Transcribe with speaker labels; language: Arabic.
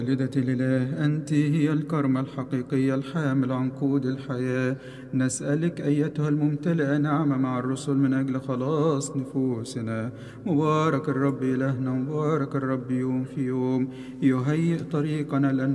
Speaker 1: والدة الإله، أنت هي الكرمة الحقيقية الحامل عنقود الحياة. نسألك أيتها الممتلئة نعمة مع الرسل من أجل خلاص نفوسنا. مبارك الرب إلهنا، مبارك الرب يوم في يوم، يهيئ طريقنا